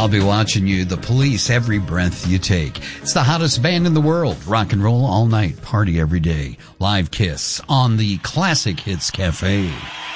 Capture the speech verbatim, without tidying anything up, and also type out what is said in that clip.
I'll be watching you. The Police, every breath you take. It's the hottest band in the world. Rock and roll all night. Party every day. Live Kiss on the Classic Hits Cafe.